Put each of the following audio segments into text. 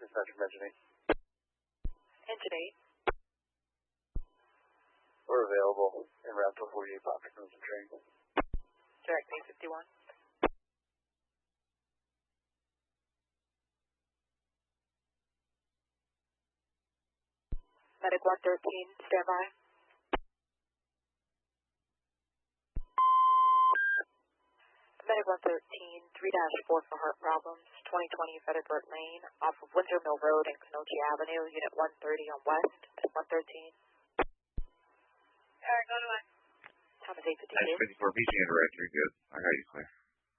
Dispatcher mentioning. Engine 8. We're available en route to 48 Poplar Crimson train. Direct 851. Medic 113, stand by. Medic 113, 3-4 for heart problems, 2020 Federico Lane, off of Windsor Mill Road and Canocchia Avenue, unit 130 on West, Medic 113. Alright, go to one. Time is 8:52. 54, BG and directory, good. I got you clear.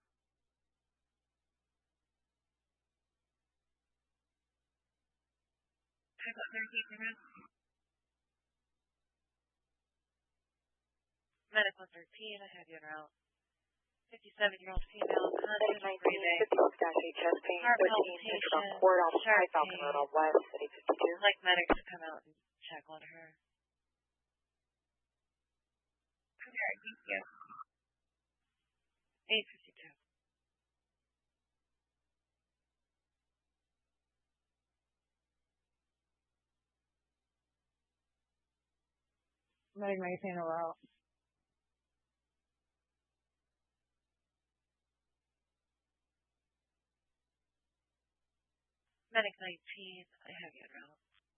I've got 13 minutes. Medic 113, I have you en route. 57-year-old female, Medic conscious 19, breathing. 56-8 chest pain, Heart 13 palpitation, Central Dock Court off of sharp High Falcon pain. Road on West at 8:52. I'd like medics to come out and check on her. Alright, thank you. 8:52. Medic 19 en route. Medic 19, I have you en route.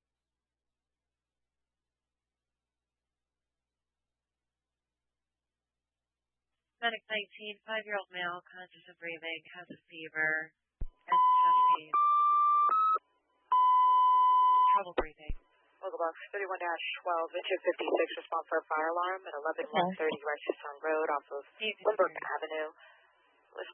Medic 19, 5-year-old male, conscious of breathing, has a fever and chest pain. Trouble breathing. Local Box 31-12, engine 56, respond for a fire alarm at 11-130 West Houston Road off of Lindbergh Avenue.